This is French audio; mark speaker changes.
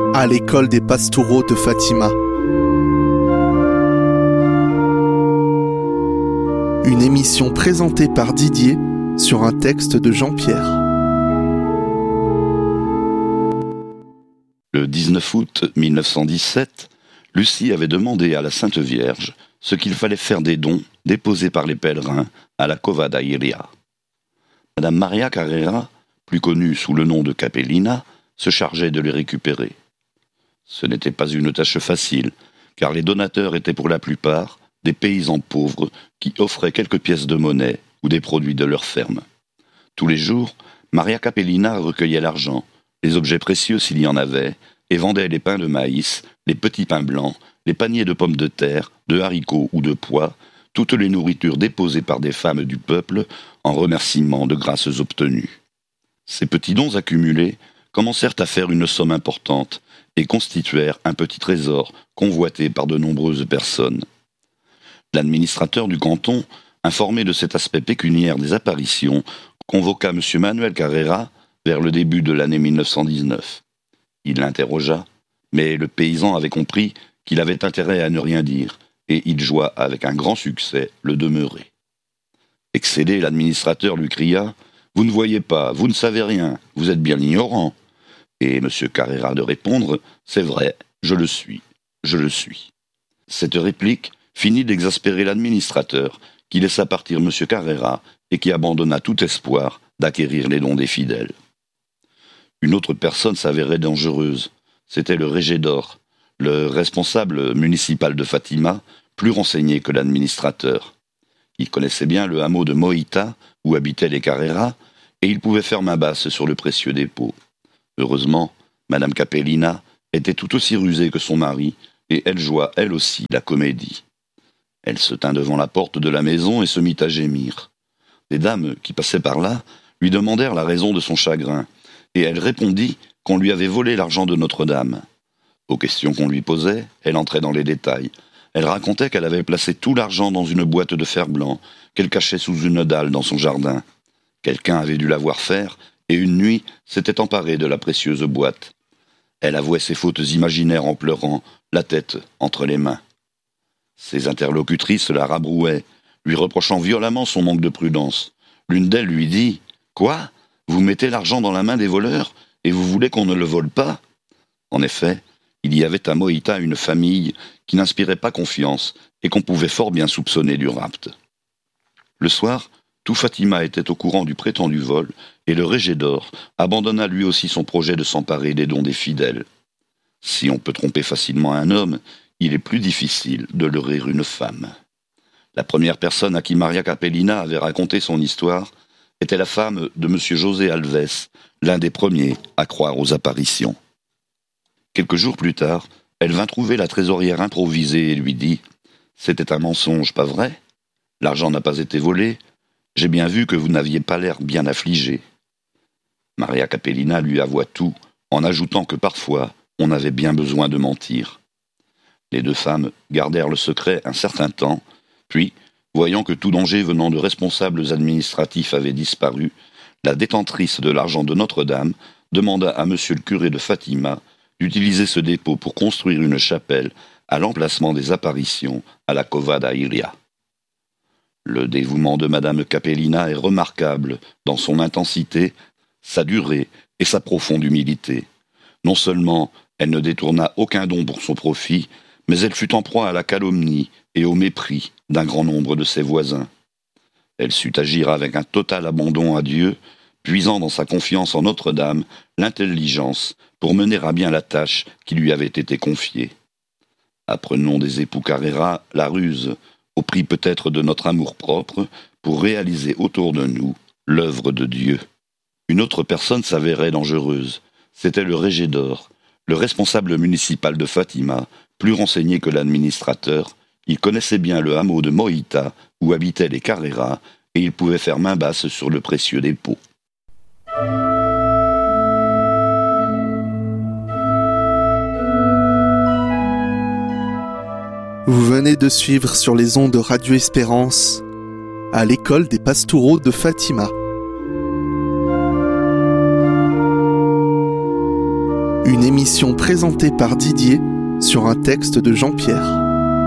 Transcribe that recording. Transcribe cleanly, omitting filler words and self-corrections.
Speaker 1: à l'école des Pastoureaux de Fatima. Une émission présentée par Didier sur un texte de Jean-Pierre.
Speaker 2: Le 19 août 1917, Lucie avait demandé à la Sainte Vierge ce qu'il fallait faire des dons déposés par les pèlerins à la Cova da Iria. Madame Maria Carrera, plus connue sous le nom de Capellina, se chargeait de les récupérer. Ce n'était pas une tâche facile, car les donateurs étaient pour la plupart des paysans pauvres qui offraient quelques pièces de monnaie ou des produits de leur ferme. Tous les jours, Maria Capellina recueillait l'argent, les objets précieux s'il y en avait, et vendait les pains de maïs, les petits pains blancs, les paniers de pommes de terre, de haricots ou de pois, toutes les nourritures déposées par des femmes du peuple en remerciement de grâces obtenues. Ces petits dons accumulés commencèrent à faire une somme importante et constituèrent un petit trésor convoité par de nombreuses personnes. L'administrateur du canton, informé de cet aspect pécuniaire des apparitions, convoqua M. Manuel Carrera vers le début de l'année 1919. Il l'interrogea, mais le paysan avait compris qu'il avait intérêt à ne rien dire, et il joua avec un grand succès le demeuré. Excédé, l'administrateur lui cria « Vous ne voyez pas, vous ne savez rien, vous êtes bien ignorant ». Et M. Carrera de répondre « C'est vrai, je le suis, je le suis ». Cette réplique finit d'exaspérer l'administrateur, qui laissa partir M. Carrera et qui abandonna tout espoir d'acquérir les dons des fidèles. Une autre personne s'avérait dangereuse. C'était le Régédor, le responsable municipal de Fatima, plus renseigné que l'administrateur. Il connaissait bien le hameau de Moïta, où habitaient les Carrera, et il pouvait faire main basse sur le précieux dépôt. Heureusement, Madame Capellina était tout aussi rusée que son mari, et elle joua elle aussi la comédie. Elle se tint devant la porte de la maison et se mit à gémir. Des dames qui passaient par là lui demandèrent la raison de son chagrin, et elle répondit qu'on lui avait volé l'argent de Notre-Dame. Aux questions qu'on lui posait, elle entrait dans les détails. Elle racontait qu'elle avait placé tout l'argent dans une boîte de fer blanc, qu'elle cachait sous une dalle dans son jardin. Quelqu'un avait dû la voir faire, et une nuit s'était emparé de la précieuse boîte. Elle avouait ses fautes imaginaires en pleurant, la tête entre les mains. Ses interlocutrices la rabrouaient, lui reprochant violemment son manque de prudence. L'une d'elles lui dit « Quoi ? Vous mettez l'argent dans la main des voleurs, et vous voulez qu'on ne le vole pas ?» En effet, il y avait à Moïta une famille qui n'inspirait pas confiance et qu'on pouvait fort bien soupçonner du rapt. Le soir, tout Fatima était au courant du prétendu vol, et le Régédor abandonna lui aussi son projet de s'emparer des dons des fidèles. Si on peut tromper facilement un homme, il est plus difficile de leurrer une femme. La première personne à qui Maria Capellina avait raconté son histoire était la femme de M. José Alves, l'un des premiers à croire aux apparitions. Quelques jours plus tard, elle vint trouver la trésorière improvisée et lui dit « C'était un mensonge, pas vrai ? L'argent n'a pas été volé. J'ai bien vu que vous n'aviez pas l'air bien affligé. » Maria Capellina lui avoua tout, en ajoutant que parfois, on avait bien besoin de mentir. Les deux femmes gardèrent le secret un certain temps, puis, voyant que tout danger venant de responsables administratifs avait disparu, la détentrice de l'argent de Notre-Dame demanda à monsieur le curé de Fatima d'utiliser ce dépôt pour construire une chapelle à l'emplacement des apparitions à la Cova da Iria. Le dévouement de madame Capellina est remarquable dans son intensité, sa durée et sa profonde humilité. Non seulement elle ne détourna aucun don pour son profit, mais elle fut en proie à la calomnie et au mépris d'un grand nombre de ses voisins. Elle sut agir avec un total abandon à Dieu, puisant dans sa confiance en Notre-Dame l'intelligence pour mener à bien la tâche qui lui avait été confiée. Apprenons des époux Carrera la ruse, au prix peut-être de notre amour-propre, pour réaliser autour de nous l'œuvre de Dieu. Une autre personne s'avérait dangereuse. C'était le Régédor, le responsable municipal de Fatima, plus renseigné que l'administrateur. Il connaissait bien le hameau de Moïta, où habitaient les Carrera, et il pouvait faire main basse sur le précieux dépôt.
Speaker 1: Vous venez de suivre sur les ondes de Radio Espérance à l'école des Pastoureaux de Fatima. Une émission émission présentée par Didier sur un texte de Jean-Pierre.